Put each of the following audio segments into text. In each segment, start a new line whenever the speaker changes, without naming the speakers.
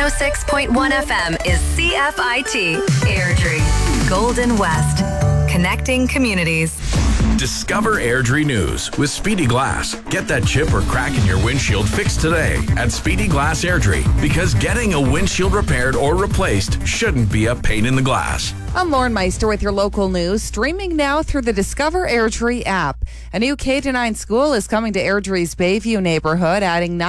106.1 FM is CFIT Airdrie, Golden West, connecting communities.
Discover Airdrie News with Speedy Glass. Get that chip or crack in your windshield fixed today at Speedy Glass Airdrie, because getting a windshield repaired or replaced shouldn't be a pain in the glass.
I'm Lauren Meister with your local news, streaming now through the Discover Airdrie app. A new K-9 school is coming to Airdrie's Bayview neighborhood, adding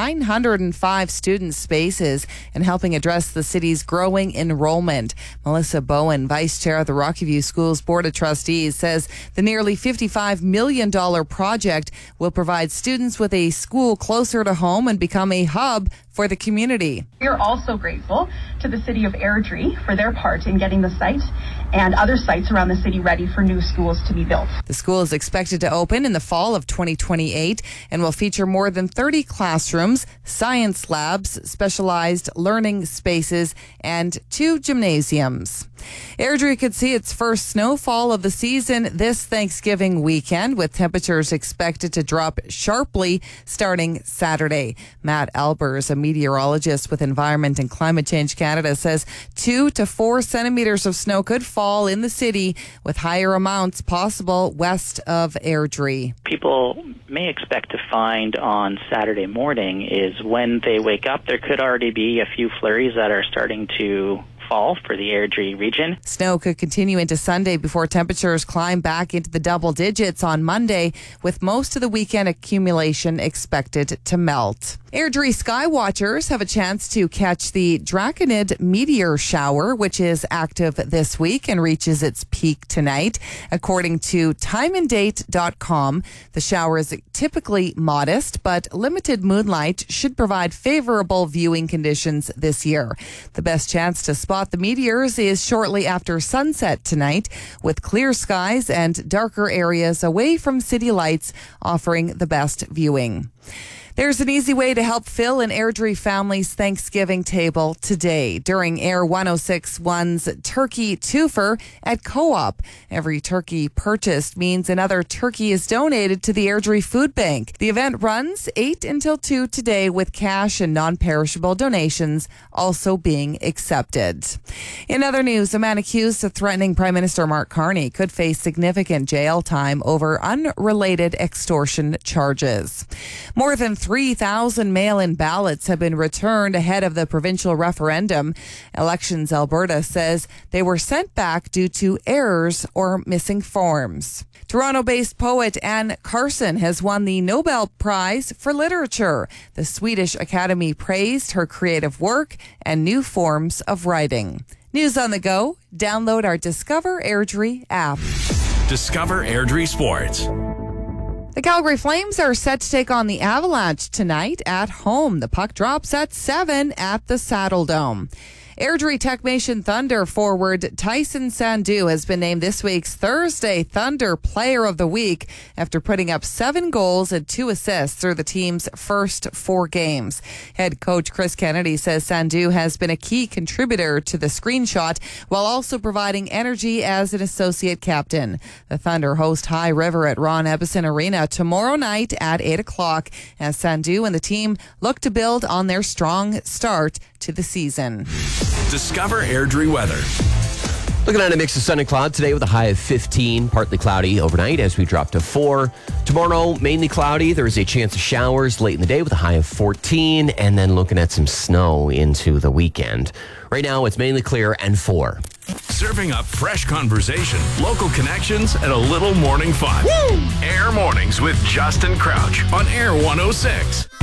905 student spaces and helping address the city's growing enrollment. Melissa Bowen, Vice Chair of the Rocky View Schools Board of Trustees, says the nearly $55 million project will provide students with a school closer to home and become a hub for the community.
We are also grateful to the city of Airdrie for their part in getting the site and other sites around the city ready for new schools to be built.
The school is expected to open in the fall of 2028 and will feature more than 30 classrooms, science labs, specialized learning spaces, and 2 gymnasiums. Airdrie could see its first snowfall of the season this Thanksgiving weekend, with temperatures expected to drop sharply starting Saturday. Matt Albers, a meteorologist with Environment and Climate Change Canada, says 2 to 4 centimeters of snow could fall in the city, with higher amounts possible west of Airdrie.
People may expect to find on Saturday morning is when they wake up, there could already be a few flurries that are starting to fall for the Airdrie region. Snow
could continue into Sunday before temperatures climb back into the double digits on Monday, with most of the weekend accumulation expected to melt. Airdrie sky watchers have a chance to catch the Draconid meteor shower, which is active this week and reaches its peak tonight. According to timeanddate.com, the shower is typically modest, but limited moonlight should provide favorable viewing conditions this year. The best chance to spot the meteors is shortly after sunset tonight, with clear skies and darker areas away from city lights offering the best viewing. There's an easy way to help fill an Airdrie family's Thanksgiving table today during Air 106.1's Turkey Twofer at Co-op. Every turkey purchased means another turkey is donated to the Airdrie Food Bank. The event runs 8 until 2 today, with cash and non-perishable donations also being accepted. In other news, a man accused of threatening Prime Minister Mark Carney could face significant jail time over unrelated extortion charges. More than 3,000 mail-in ballots have been returned ahead of the provincial referendum. Elections Alberta says they were sent back due to errors or missing forms. Toronto-based poet Anne Carson has won the Nobel Prize for Literature. The Swedish Academy praised her creative work and new forms of writing. News on the go. Download our Discover Airdrie app.
Discover Airdrie Sports.
The Calgary Flames are set to take on the Avalanche tonight at home. The puck drops at 7 at the Saddle Dome. Airdrie Techmation Thunder forward Tyson Sandu has been named this week's Thursday Thunder Player of the Week after putting up 7 goals and 2 assists through the team's first 4 games. Head coach Chris Kennedy says Sandu has been a key contributor to the screenshot while also providing energy as an associate captain. The Thunder host High River at Ron Ebbison Arena tomorrow night at 8 o'clock as Sandu and the team look to build on their strong start to the season.
Discover Airdrie weather.
Looking at a mix of sun and cloud today with a high of 15, partly cloudy overnight as we drop to 4. Tomorrow, mainly cloudy. There is a chance of showers late in the day with a high of 14, and then looking at some snow into the weekend. Right now, it's mainly clear and 4.
Serving up fresh conversation, local connections, and a little morning fun. Woo! Air Mornings with Justin Crouch on Air 106.